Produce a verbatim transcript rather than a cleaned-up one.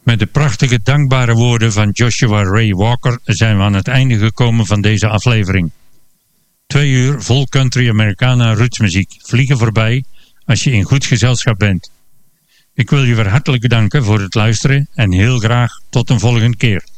Met de prachtige dankbare woorden van Joshua Ray Walker zijn we aan het einde gekomen van deze aflevering. Twee uur vol country Americana rootsmuziek vliegen voorbij als je in goed gezelschap bent. Ik wil je weer hartelijk bedanken voor het luisteren en heel graag tot een volgende keer.